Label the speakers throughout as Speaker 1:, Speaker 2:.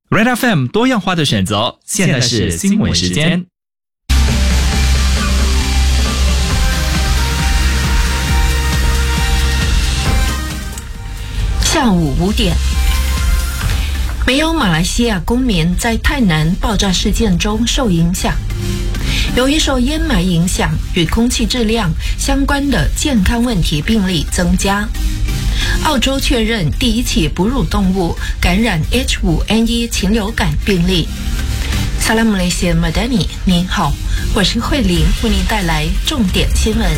Speaker 1: Red FM 多样化的选择，现在是新闻时间。
Speaker 2: 下午5点，没有马来西亚公民在泰南爆炸事件中受影响。由于受烟霾影响，与空气质量相关的健康问题病例增加。澳洲确认第一起哺乳动物感染 H5N1 禽流感病例。Salam Malaysia Madani， 您好，我是慧玲，为您带来重点新闻。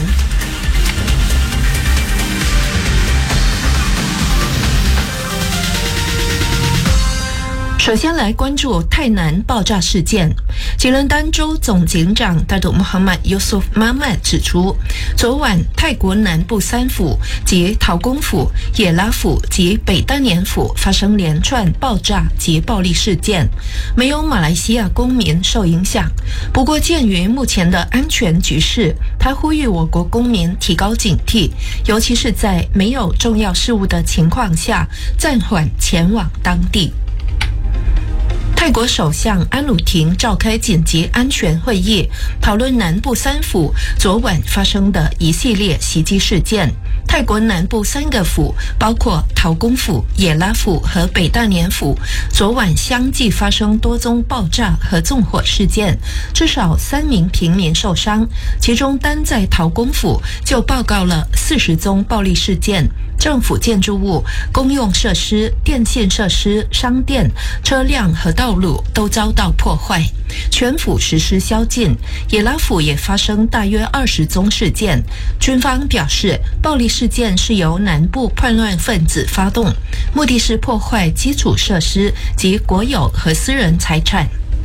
Speaker 2: 首先来关注泰南爆炸事件。吉伦丹州总警长大都穆罕默德·尤苏夫·马曼指出，昨晚泰国南部3府及陶公府、也拉府及北丹年府发生连串爆炸及暴力事件，没有马来西亚公民受影响。不过，鉴于目前的安全局势，他呼吁我国公民提高警惕，尤其是在没有重要事务的情况下，暂缓前往当地。泰国首相安鲁廷召开紧急安全会议，讨论南部3府昨晚发生的一系列袭击事件。泰国南部3个府，包括陶公府、也拉府和北大年府，昨晚相继发生多宗爆炸和纵火事件，至少3名平民受伤，其中单在陶公府就报告了40宗暴力事件。政府建筑物、公用设施、电信设施、商店、车辆和道路都遭到破坏，全府实施宵禁。也拉府也发生大约20宗事件。军方表示，暴力事件是由南部叛乱分子发动，目的是破坏基础设施及国有和私人财产。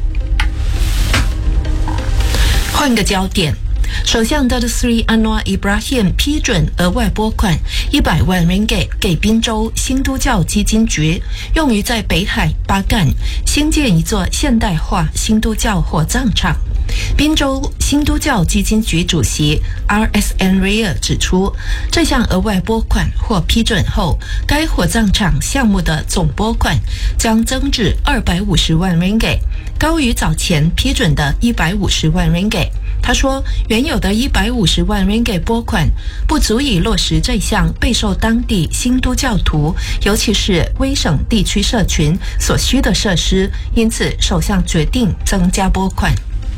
Speaker 2: 换个焦点。首相 Datuk Seri Anwar Ibrahim 批准额外拨款100万 ringgit 给宾州新都教基金局，用于在北海巴干兴建一座现代化新都教火葬场。宾州新都教基金局主席 RSN Ria 指出，这项额外拨款获批准后，该火葬场项目的总拨款将增至250万 ringgit， 高于早前批准的150万 ringgit。他说，原有的150万 ringgit 拨款不足以落实这项备受当地新都教徒，尤其是威省地区社群所需的设施，因此首相决定增加拨款。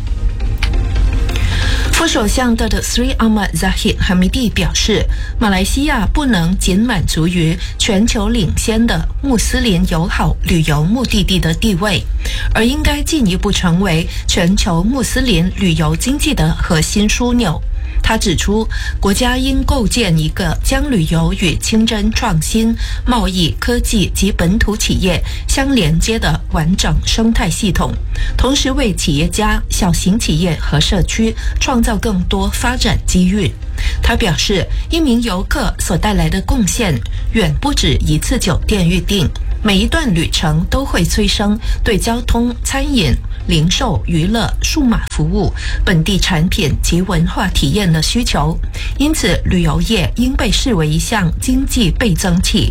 Speaker 2: 副首相Datuk Seri Ahmad Zahid Hamidi 表示，马来西亚不能仅满足于全球领先的穆斯林友好旅游目的地的地位，而应该进一步成为全球穆斯林旅游经济的核心枢纽。他指出，国家应构建一个将旅游与清真创新、贸易、科技及本土企业相连接的完整生态系统，同时为企业家、小型企业和社区创造更多发展机遇。他表示，一名游客所带来的贡献远不止一次酒店预订，每一段旅程都会催生对交通、餐饮、零售、娱乐、数码服务、本地产品及文化体验的需求，因此旅游业应被视为一项经济倍增器。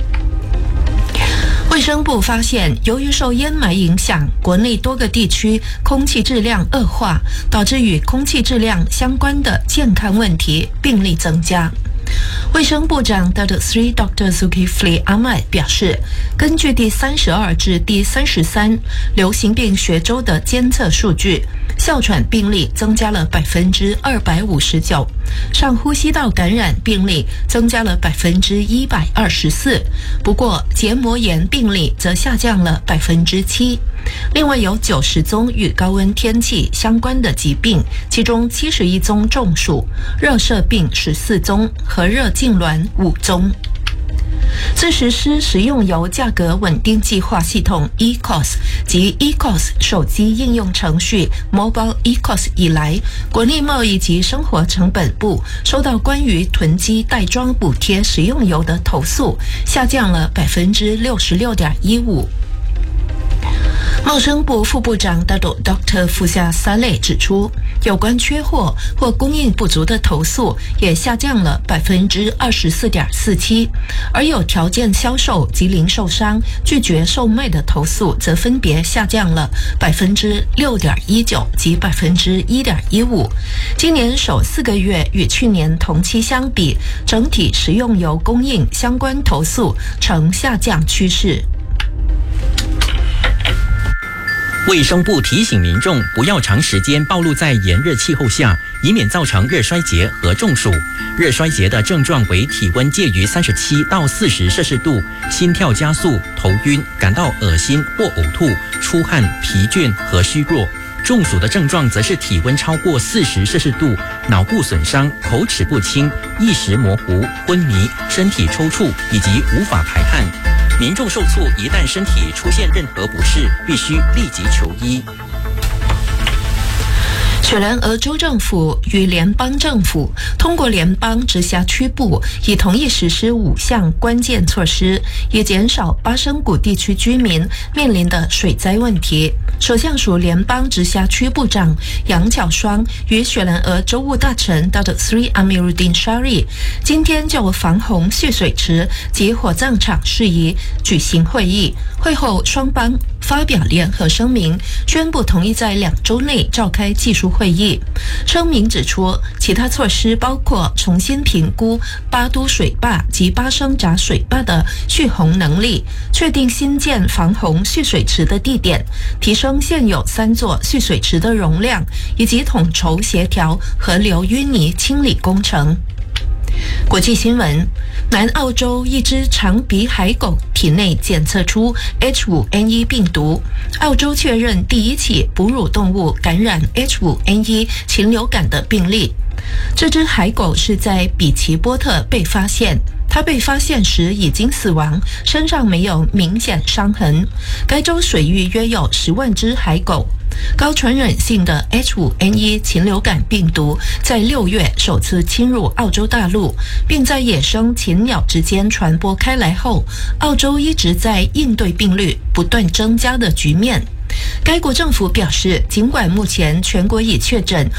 Speaker 2: 卫生部发现，由于受烟霾影响，国内多个地区空气质量恶化，导致与空气质量相关的健康问题病例增加。卫生部长 Datuk Seri Dr. Zulkifli Ahmad 表示，根据第32至第33流行病学周的监测数据，哮喘病例增加了259%，上呼吸道感染病例增加了124%，不过结膜炎病例则下降了7%。另外有90宗与高温天气相关的疾病，其中71宗中暑，热射病14宗和热痉挛5宗。自实施食用油价格稳定计划系统 eCOS 及 eCOS 手机应用程序 Mobile eCOS 以来，国内贸易及生活成本部收到关于囤积袋装补贴食用油的投诉，下降了66.15%。贸生部副部长Dr. Fuzia Saleh 指出， 有关缺货或供应不足的投诉也下降了24.47%，而有条件销售及零售商拒绝售卖的投诉则分别下降了6.19%及1.15%。今年首4个月与去年同期相比，整体食用油供应相关投诉呈下降趋势。
Speaker 3: 卫生部提醒民众不要长时间暴露在炎热气候下，以免造成热衰竭和中暑。热衰竭的症状为体温介于37到40摄氏度，心跳加速、头晕、感到恶心或呕吐、出汗、疲倦和虚弱。中暑的症状则是体温超过40摄氏度，脑部损伤、口齿不清、意识模糊、昏迷、身体抽搐以及无法排汗。民众受促一旦身体出现任何不适，必须立即求医。
Speaker 2: 雪兰莪州政府与联邦政府通过联邦直辖区部已同意实施5项关键措施，以减少巴生谷地区居民面临的水灾问题。首相属联邦直辖区部长杨巧双与雪兰莪州务大臣 Dr. Sri Amiruddin Shari 今天就防洪蓄水池及火葬场事宜举行会议。会后，双方发表联合声明，宣布同意在2周内召开技术会议。声明指出，其他措施包括重新评估巴都水坝及巴生闸水坝的蓄洪能力，确定新建防洪蓄水池的地点，提升现有3座蓄水池的容量，以及统筹协调河流淤泥清理工程。国际新闻：南澳洲一只长鼻海狗体内检测出 H5N1 病毒，澳洲确认第1起哺乳动物感染 H5N1 禽流感的病例。这只海狗是在比奇波特被发现，它被发现时已经死亡，身上没有明显伤痕。该州水域约有10万只海狗。高传染性的 H5N1 禽流感病毒在6月首次侵入澳洲大陆，并在野生禽鸟之间传播开来后，澳洲一直在应对病例不断增加的局面。该国政府表示，尽管目前全国已确诊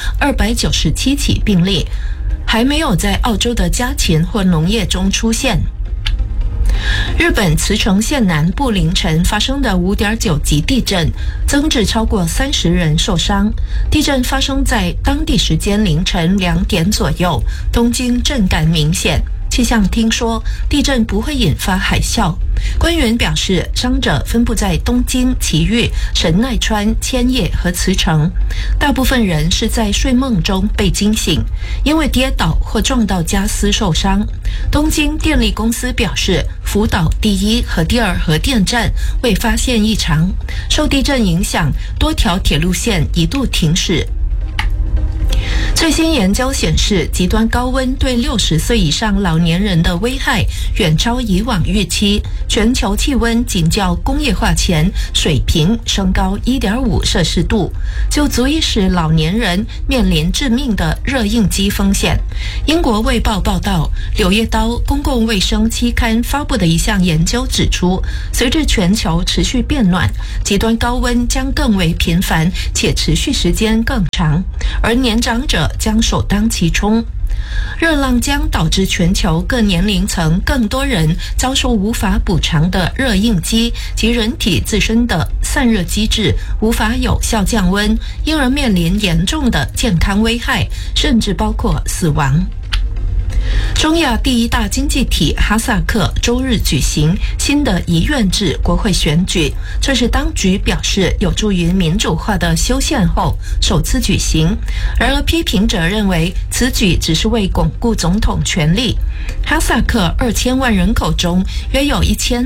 Speaker 2: 297起病例，还没有在澳洲的家禽或农业中出现。日本茨城县南部凌晨发生的5.9级地震，增至超过30人受伤。地震发生在当地时间凌晨2点左右，东京震感明显。气象厅说，地震不会引发海啸。官员表示，伤者分布在东京、埼玉、神奈川、千叶和茨城，大部分人是在睡梦中被惊醒，因为跌倒或撞到家私受伤。东京电力公司表示，福岛第1和第2核电站未发现异常。受地震影响，多条铁路线一度停驶。最新研究显示，极端高温对60岁以上老年人的危害远超以往预期。全球气温仅较工业化前水平升高 1.5 摄氏度，就足以使老年人面临致命的热应激风险。英国卫报报道，柳叶刀公共卫生期刊发布的一项研究指出，随着全球持续变暖，极端高温将更为频繁且持续时间更长，而年长者将首当其冲。热浪将导致全球各年龄层更多人遭受无法补偿的热应激及人体自身的散热机制无法有效降温，因而面临严重的健康危害，甚至包括死亡。中亚第1大经济体哈萨克周日举行新的一院制国会选举，这是当局表示有助于民主化的修宪后首次举行。然而，批评者认为此举只是为巩固总统权力。哈萨克2000万人口中，约有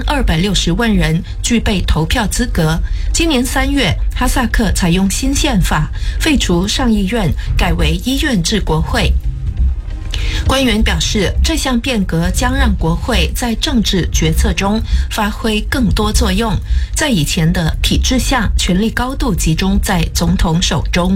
Speaker 2: 1260万人具备投票资格。今年3月，哈萨克采用新宪法，废除上议院，改为一院制国会。官员表示，这项变革将让国会在政治决策中发挥更多作用。在以前的体制下，权力高度集中在总统手中。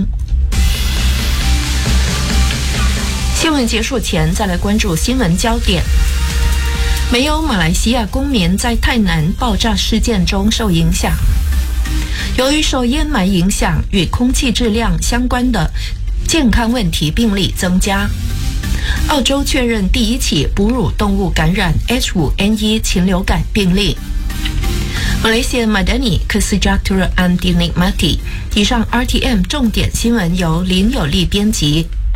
Speaker 2: 新闻结束前，再来关注新闻焦点。没有马来西亚公民在泰南爆炸事件中受影响。由于受烟霾影响与空气质量相关的健康问题病例增加。澳洲确认第一起哺乳动物感染 H5N1 禽流感病例。Malaysia Madani Kesejahteraan Dinikmati。以上 RTM 重点新闻由林有利编辑。